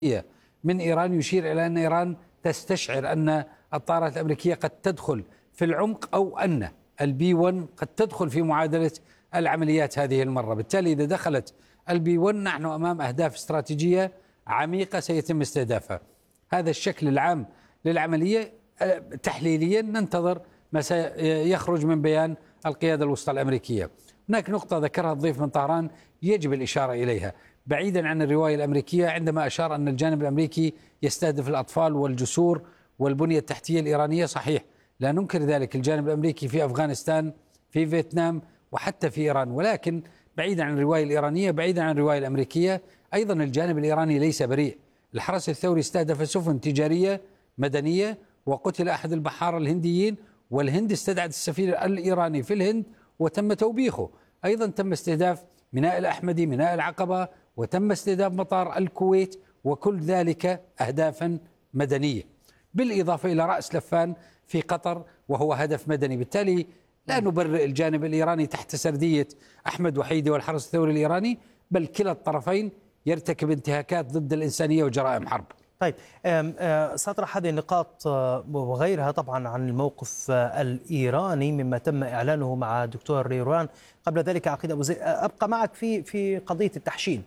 من إيران يشير إلى أن إيران تستشعر أن الطائرات الأمريكية قد تدخل في العمق، أو أن البي 1 قد تدخل في معادلة العمليات هذه المرة. بالتالي إذا دخلت البي 1 نحن أمام أهداف استراتيجية عميقة سيتم استهدافها. هذا الشكل العام للعملية. تحليليا ننتظر ما سيخرج من بيان القيادة الوسطى الأمريكية. هناك نقطة ذكرها الضيف من طهران يجب الإشارة إليها بعيدا عن الرواية الأمريكية، عندما أشار أن الجانب الأمريكي يستهدف الأطفال والجسور والبنية التحتية الإيرانية. صحيح، لا ننكر ذلك، الجانب الأمريكي في أفغانستان، في فيتنام، وحتى في إيران. ولكن بعيدا عن الرواية الإيرانية، بعيدا عن الرواية الأمريكية، أيضا الجانب الإيراني ليس بريء. الحرس الثوري استهدف سفن تجارية مدنية وقتل أحد البحارة الهنديين، والهند استدعت السفير الإيراني في الهند وتم توبيخه. أيضا تم استهداف ميناء الأحمدي، ميناء العقبة، وتم استهداف مطار الكويت، وكل ذلك أهدافا مدنية، بالإضافة إلى رأس لفان في قطر وهو هدف مدني. بالتالي لا نبرئ الجانب الإيراني تحت سردية أحمد وحيدي والحرس الثوري الإيراني، بل كلا الطرفين يرتكب انتهاكات ضد الإنسانية وجرائم حرب. طيب، سأطرح هذه النقاط وغيرها طبعا عن الموقف الإيراني مما تم إعلانه مع دكتور ريروان. قبل ذلك عقيد أبو زيد، أبقى معك في قضية التحشيد.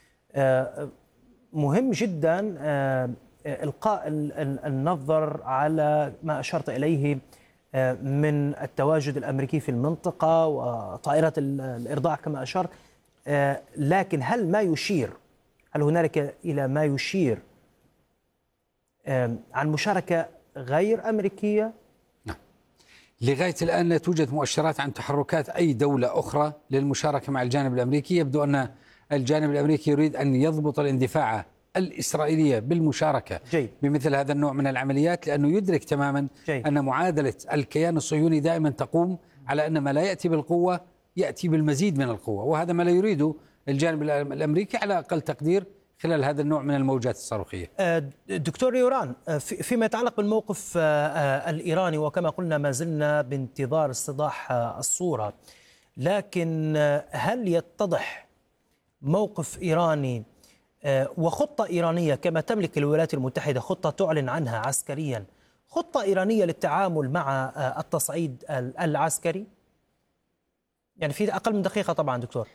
مهم جدا إلقاء النظر على ما أشرت إليه من التواجد الأمريكي في المنطقة وطائرة الإرضاع كما أشرت، لكن هل هنالك إلى ما يشير عن مشاركة غير أمريكية؟ نعم، لغاية الآن لا توجد مؤشرات عن تحركات أي دولة أخرى للمشاركة مع الجانب الأمريكي. يبدو أن الجانب الأمريكي يريد أن يضبط الاندفاع الإسرائيلية بالمشاركة بمثل هذا النوع من العمليات، لأنه يدرك تماما أن معادلة الكيان الصهيوني دائما تقوم على أن ما لا يأتي بالقوة يأتي بالمزيد من القوة، وهذا ما لا يريده الجانب الأمريكي على أقل تقدير خلال هذا النوع من الموجات الصاروخية. دكتور ريوران، فيما يتعلق بالموقف الإيراني، وكما قلنا ما زلنا بانتظار استيضاح الصورة، لكن هل يتضح موقف إيراني وخطة إيرانية كما تملك الولايات المتحدة خطة تعلن عنها عسكريا، خطة إيرانية للتعامل مع التصعيد العسكري؟ يعني في أقل من دقيقة طبعا دكتور.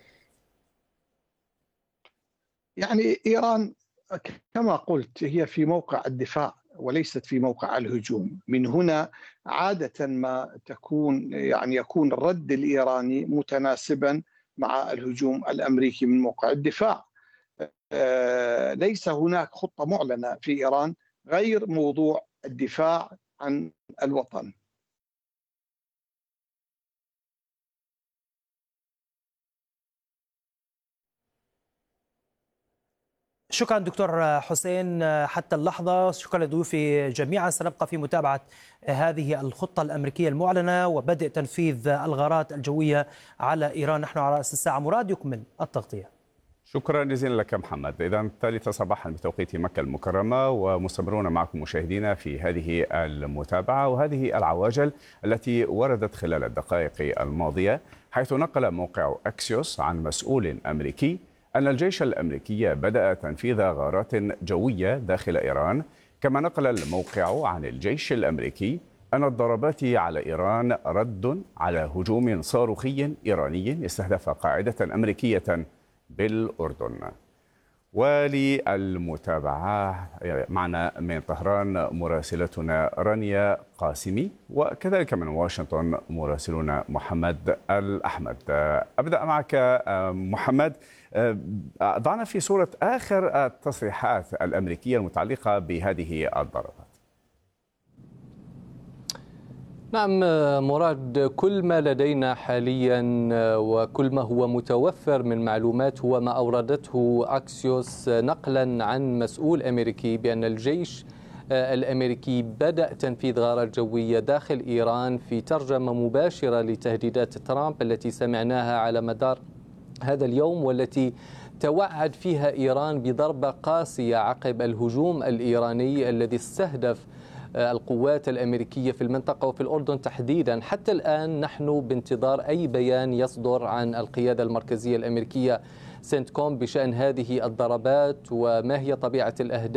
يعني إيران كما قلت هي في موقع الدفاع وليست في موقع الهجوم. من هنا عادة ما يكون الرد الإيراني متناسبا مع الهجوم الأمريكي من موقع الدفاع. ليس هناك خطة معلنة في إيران غير موضوع الدفاع عن الوطن. شكرا دكتور حسين حتى اللحظة، شكرا لضيوفي جميعا. سنبقى في متابعة هذه الخطة الأمريكية المعلنة وبدء تنفيذ الغارات الجوية على إيران. نحن على رأس الساعة. مراد يكمل التغطية. شكرا جزيلا لك محمد. إذا الثالثة صباحا بتوقيت مكة المكرمة، ومستمرون معكم مشاهدينا في هذه المتابعة وهذه العواجل التي وردت خلال الدقائق الماضية، حيث نقل موقع أكسيوس عن مسؤول أمريكي أن الجيش الأمريكي بدأ تنفيذ غارات جوية داخل إيران. كما نقل الموقع عن الجيش الأمريكي أن الضربات على إيران رد على هجوم صاروخي إيراني استهدف قاعدة أمريكية بالأردن. وللمتابعة معنا من طهران مراسلتنا رانيا قاسمي، وكذلك من واشنطن مراسلنا محمد الأحمد. أبدأ معك محمد، ضعنا في صورة آخر التصريحات الأمريكية المتعلقة بهذه الضربات. نعم مراد، كل ما لدينا حاليا وكل ما هو متوفر من معلومات هو ما أوردته أكسيوس نقلا عن مسؤول أمريكي بأن الجيش الأمريكي بدأ تنفيذ غارات جوية داخل إيران، في ترجمة مباشرة لتهديدات ترامب التي سمعناها على مدار هذا اليوم، والتي توعد فيها إيران بضربة قاسية عقب الهجوم الإيراني الذي استهدف القوات الأمريكية في المنطقة وفي الأردن تحديدا. حتى الآن نحن بانتظار أي بيان يصدر عن القيادة المركزية الأمريكية سنتكوم بشأن هذه الضربات وما هي طبيعة الأهداف